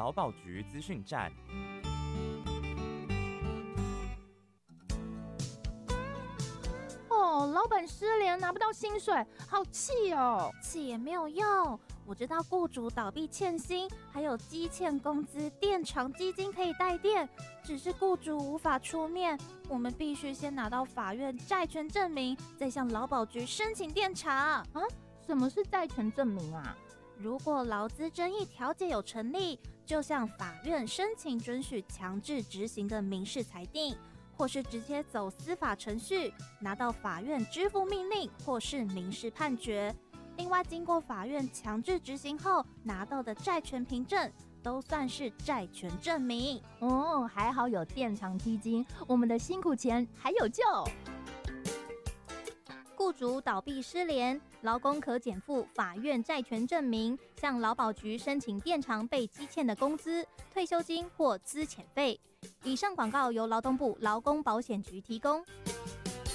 劳保局资讯站。 老板失联拿不到薪水，好气哦！ 气也没有用，我知道雇主倒闭欠薪，还有积欠工资、垫偿基金可以代垫，只是雇主无法出面，我们必须先拿到法院债权证明，再向劳保局申请垫偿。 啊？什么是债权证明啊？ 如果劳资争议调解有成立，就向法院申请准许强制执行的民事裁定，或是直接走司法程序，拿到法院支付命令或是民事判决。另外，经过法院强制执行后拿到的债权凭证，都算是债权证明。 还好有垫偿基金，我们的辛苦钱还有救。 雇主倒闭失联，劳工可减负法院债权证明，向劳保局申请垫偿被积欠的工资、退休金或资遣费。以上广告由劳动部劳工保险局提供。